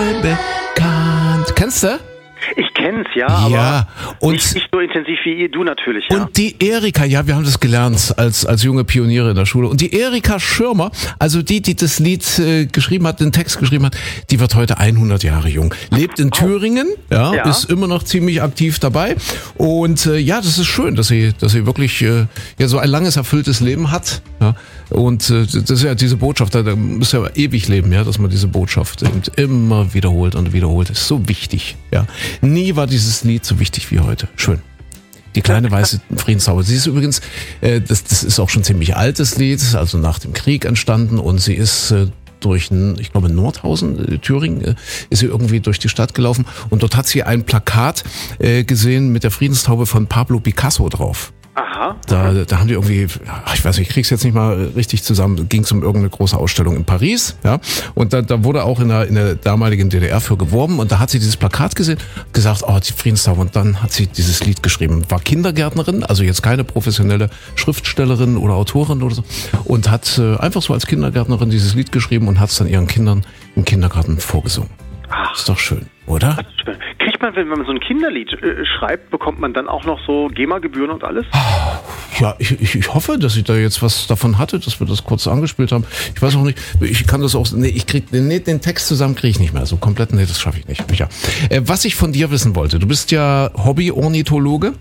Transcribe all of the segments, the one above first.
bekannt. Kennst du? Ich kenn's, ja, aber und nicht so intensiv wie du natürlich. Ja. Und die Erika, ja, wir haben das gelernt als junge Pioniere in der Schule. Und die Erika Schirmer, also die das Lied geschrieben hat, den Text geschrieben hat, die wird heute 100 Jahre jung. Lebt in Thüringen, ist immer noch ziemlich aktiv dabei. Und das ist schön, dass sie wirklich so ein langes, erfülltes Leben hat. Ja. Und das ist ja diese Botschaft, da muss ja ewig leben, ja, dass man diese Botschaft immer wiederholt und wiederholt. Das ist so wichtig, ja. Nie war dieses Lied so wichtig wie heute. Schön. Die kleine weiße Friedenstaube. Sie ist übrigens, das ist auch schon ein ziemlich altes Lied, also nach dem Krieg entstanden, und sie ist durch, ich glaube, Nordhausen, Thüringen, ist sie irgendwie durch die Stadt gelaufen, und dort hat sie ein Plakat gesehen mit der Friedenstaube von Pablo Picasso drauf. Aha. Da haben die irgendwie, ich weiß nicht, ich krieg's jetzt nicht mal richtig zusammen, ging es um irgendeine große Ausstellung in Paris, ja, und da wurde auch in der damaligen DDR für geworben, und da hat sie dieses Plakat gesehen, gesagt, die Friedenstaube, und dann hat sie dieses Lied geschrieben, war Kindergärtnerin, also jetzt keine professionelle Schriftstellerin oder Autorin oder so, und hat einfach so als Kindergärtnerin dieses Lied geschrieben und hat es dann ihren Kindern im Kindergarten vorgesungen. Ist doch schön, oder? Das ist schön. Kriegt man, wenn man so ein Kinderlied schreibt, bekommt man dann auch noch so GEMA-Gebühren und alles? Ja, ich hoffe, dass ich da jetzt was davon hatte, dass wir das kurz angespielt haben. Ich weiß auch nicht, ich kann das auch, den Text zusammen kriege ich nicht mehr, so komplett, das schaffe ich nicht, Micha. Was ich von dir wissen wollte, du bist ja Hobby-Ornithologe.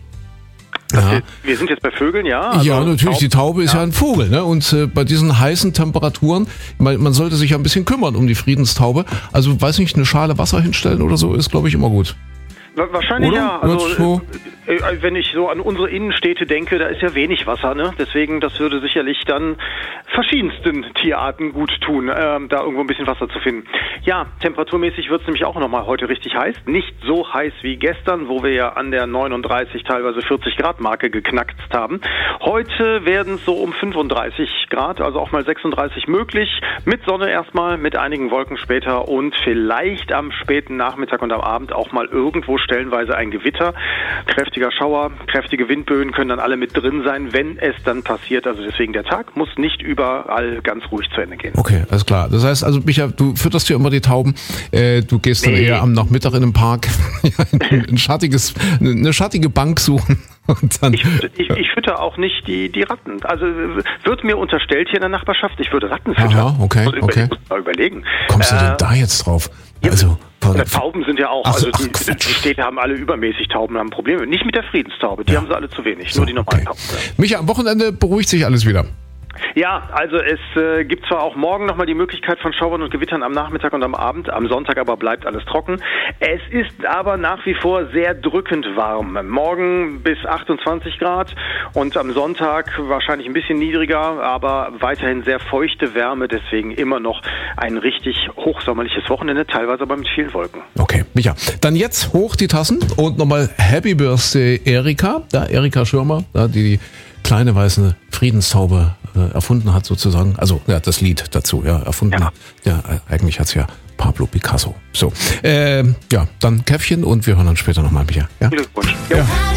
Ja. Wir sind jetzt bei Vögeln, ja. Also ja, natürlich, die Taube ist ja ein Vogel, ne? Und bei diesen heißen Temperaturen, man sollte sich ja ein bisschen kümmern um die Friedenstaube. Also, weiß nicht, eine Schale Wasser hinstellen oder so ist, glaube ich, immer gut. Wahrscheinlich, oder? Ja. Also, so wenn ich so an unsere Innenstädte denke, da ist ja wenig Wasser, ne? Deswegen, das würde sicherlich dann verschiedensten Tierarten gut tun, da irgendwo ein bisschen Wasser zu finden. Ja, temperaturmäßig wird es nämlich auch nochmal heute richtig heiß. Nicht so heiß wie gestern, wo wir ja an der 39, teilweise 40 Grad Marke geknackt haben. Heute werden es so um 35 Grad, also auch mal 36 möglich. Mit Sonne erstmal, mit einigen Wolken später und vielleicht am späten Nachmittag und am Abend auch mal irgendwo stellenweise ein Gewitter. Kräftiger Schauer, kräftige Windböen können dann alle mit drin sein, wenn es dann passiert. Also deswegen, der Tag muss nicht überall ganz ruhig zu Ende gehen. Okay, alles klar. Das heißt also, Micha, du fütterst ja immer die Tauben. Du gehst dann eher am Nachmittag in den Park eine schattige Bank suchen. Und dann, ich fütter auch nicht die Ratten. Also wird mir unterstellt hier in der Nachbarschaft, ich würde Ratten füttern. Aha, okay. Ich muss mal überlegen. Kommst du denn da jetzt drauf? Also Tauben sind ja auch, die Städte haben alle übermäßig Tauben, haben Probleme. Nicht mit der Friedenstaube, die haben sie alle zu wenig, nur die normalen Tauben. Micha, am Wochenende beruhigt sich alles wieder. Ja, also es gibt zwar auch morgen nochmal die Möglichkeit von Schauern und Gewittern am Nachmittag und am Abend, am Sonntag aber bleibt alles trocken. Es ist aber nach wie vor sehr drückend warm. Morgen bis 28 Grad und am Sonntag wahrscheinlich ein bisschen niedriger, aber weiterhin sehr feuchte Wärme, deswegen immer noch ein richtig hochsommerliches Wochenende, teilweise aber mit vielen Wolken. Okay, Micha, dann jetzt hoch die Tassen und nochmal Happy Birthday Erika, Erika Schirmer, die kleine weiße Friedenstaube erfunden hat sozusagen, also das Lied dazu, erfunden. Ja, eigentlich hat's ja Pablo Picasso. So, dann Käffchen und wir hören uns später nochmal, Micha. Ja? Glückwunsch. Ja.